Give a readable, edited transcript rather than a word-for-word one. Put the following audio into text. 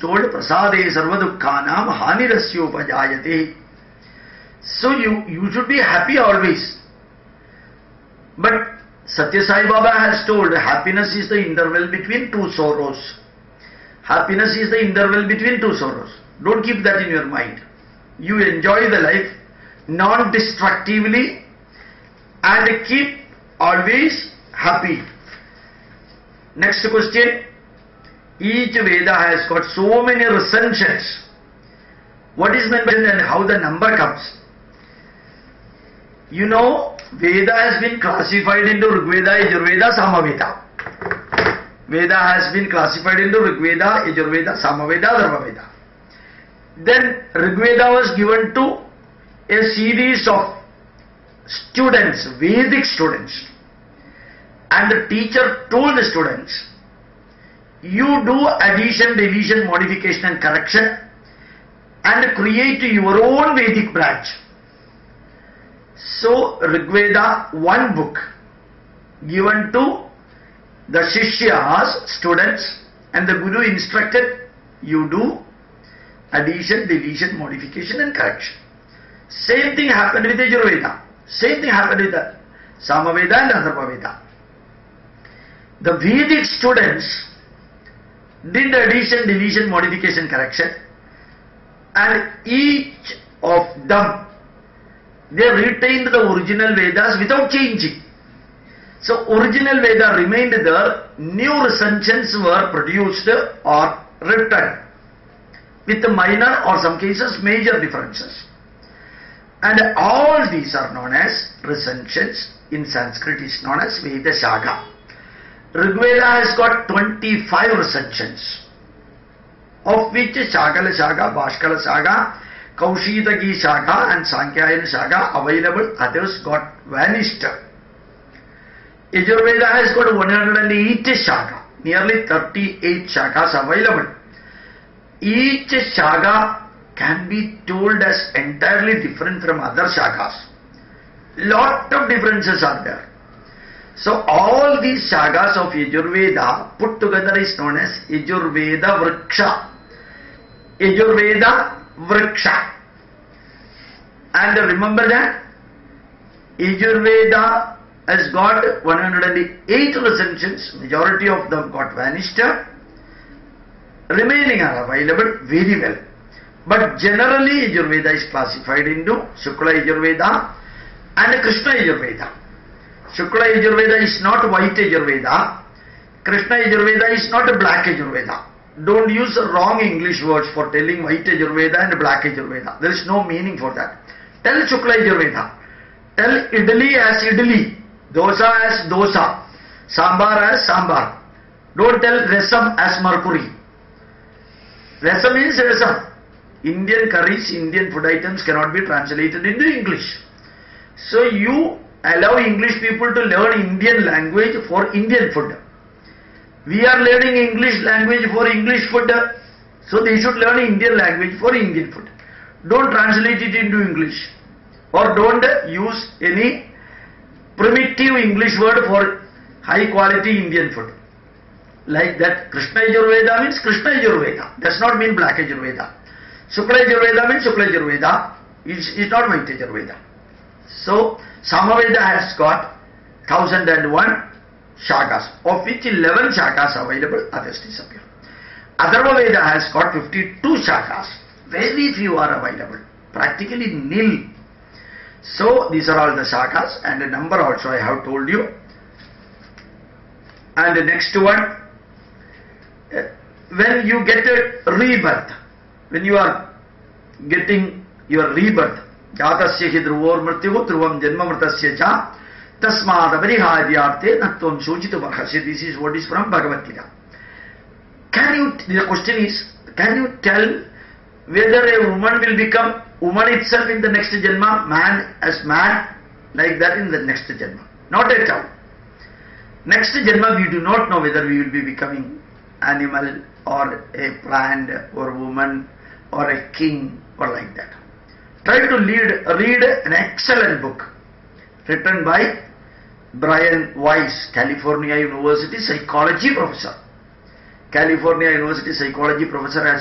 told, prasade sarva dukkhanam hanirasyopajayate. So you should be happy always. But Satya Sai Baba has told, happiness is the interval between two sorrows. Happiness is the interval between two sorrows. Don't keep that in your mind. You enjoy the life non-destructively and keep always happy. Next question. Each Veda has got so many recensions. What is meant by and how the number comes? You know, Veda has been classified into Rigveda, Yajurveda, Samaveda. Veda has been classified into Rigveda, Yajurveda, Samaveda, Dharmaveda. Then Rigveda was given to a series of students, Vedic students. And the teacher told the students, you do addition, deletion, modification and correction and create your own Vedic branch. So Rigveda, one book given to the Shishyas, students, and the Guru instructed, you do addition, deletion, modification and correction. Same thing happened with Yajurveda. Same thing happened with the Samaveda and Atharvaveda. The Vedic students did addition, deletion, modification, correction, and each of them, they retained the original Vedas without changing. So original Veda remained there, new recensions were produced or written with minor or some cases major differences. And all these are known as recensions. In Sanskrit is known as Veda Shaka. Rigveda has got 25 recensions, of which Shakala Shaka, Bhaskala Shaka, Kaushitaki Shaka and Sankhyayan Shaka available, others got vanished. Yajurveda has got 108 Shaka, nearly 38 Shakas available. Each Shaka can be told as entirely different from other Shakas. Lot of differences are there. So all these Shakas of Yajurveda put together is known as Yajurveda Vriksha. Yajurveda Vriksha. And remember that Yajurveda has got 108 recensions, majority of them got vanished, remaining are available very well. But generally Yajurveda is classified into Shukla Yajurveda and Krishna Yajurveda. Shukla Yajurveda is not white Yajurveda, Krishna Yajurveda is not a black Yajurveda. Don't use wrong English words for telling white Yajurveda and black Yajurveda. There is no meaning for that. Tell Shukla Yajurveda. Tell Idli as Idli, Dosa as Dosa, Sambar as Sambar. Don't tell Rasam as Mercury. Rasam means Rasam. Indian curries, Indian food items cannot be translated into English. So you allow English people to learn Indian language for Indian food. We are learning English language for English food, so they should learn Indian language for Indian food. Don't translate it into English, or don't use any primitive English word for high quality Indian food. Like that, Krishna Yajurveda means Krishna Yajurveda, does not mean black Yajurveda. Shukla Yajurveda means Shukla Yajurveda, is not white Yajurveda. So Samaveda has got 1001 Shakas, of which 11 Shakas available, others disappear. Atharvaveda has got 52 Shakas, very few are available, practically nil. So these are all the Shakas, and the number also I have told you. And the next one, when you get a rebirth, when you are getting your rebirth, Jatasya hi dhruvor mrityu dhruvam janma mritasya cha tasmad apariharyarthe natvam shuchitum arhasi. This is what is from Bhagavad Gita. The question is, can you tell whether a woman will become woman itself in the next janma, man as man, like that in the next janma? Not at all. Next janma we do not know whether we will be becoming animal or a plant or woman or a king or like that. Try to read an excellent book written by Brian Weiss, California University psychology professor. California University psychology professor has